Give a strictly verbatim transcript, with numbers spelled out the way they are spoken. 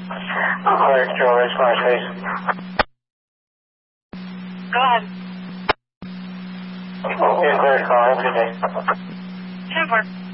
Clear, Joe, raise flash, please. Go ahead. Yeah, clear, call. Have a good day. Super.